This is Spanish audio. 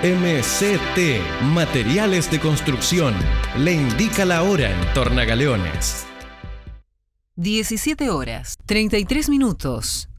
MCT Materiales de Construcción le indica la hora en Tornagaleones. 17 horas, 33 minutos.